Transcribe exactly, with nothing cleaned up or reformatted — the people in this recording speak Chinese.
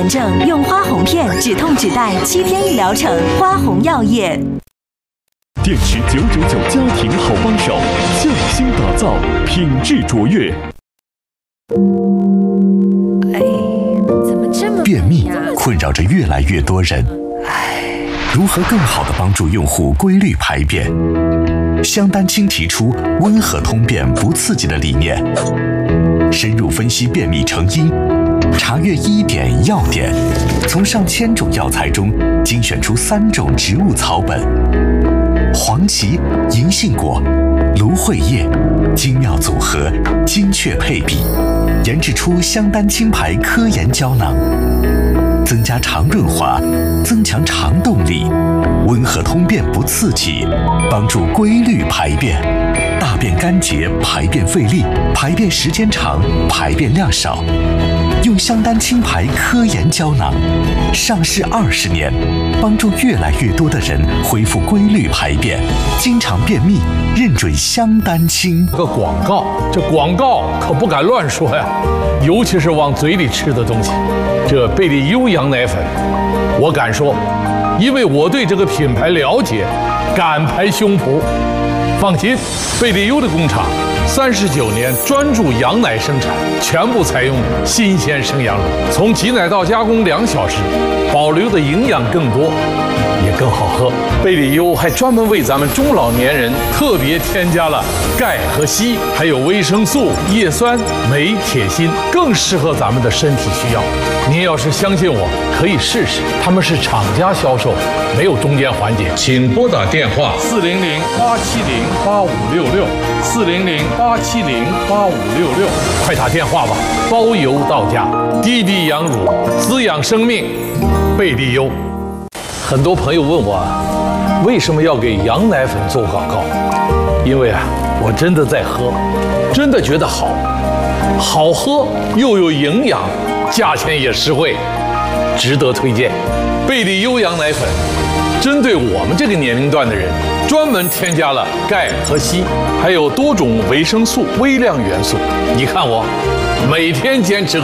炎症用花红片，止痛止带，七天一疗程。花红药业。 电池九九九家庭好帮手，匠心打造，品质卓越。 哎，怎么这么便秘困扰着越来越多人。如何更好地帮助用户规律排便？香丹青提出温和通便不刺激的理念，深入分析便秘成因，查阅医典药典，从上千种药材中精选出三种植物草本，黄芪、银杏果、芦荟叶，精妙组合，精确配比，研制出香丹青牌科研胶囊，增加肠润滑，增强肠动力，温和通便不刺激，帮助规律排便，大便干结，排便费力，排便时间长，排便量少。用香丹青牌科研胶囊，上市二十年，帮助越来越多的人恢复规律排便，经常便秘，认准香丹青。 这个广告，这广告可不敢乱说呀，尤其是往嘴里吃的东西。这贝利优羊奶粉，我敢说，因为我对这个品牌了解，敢拍胸脯。放心，贝利优的工厂三十九年专注羊奶生产，全部采用新鲜生羊乳，从挤奶到加工两小时，保留的营养更多，也更好喝。贝利优还专门为咱们中老年人特别添加了钙和硒，还有维生素、叶酸、镁、铁、锌，更适合咱们的身体需要。您要是相信我，可以试试，他们是厂家销售，没有中间环节。请拨打电话四零零八七零八五六六四零零八七零八五六六，快打电话吧，包邮到家。滴滴羊乳，滋养生命，贝利优。很多朋友问我，为什么要给羊奶粉做广告？因为啊，我真的在喝，真的觉得好，好喝又有营养，价钱也实惠，值得推荐。贝利优羊奶粉针对我们这个年龄段的人，专门添加了钙和硒，还有多种维生素、微量元素。你看我每天坚持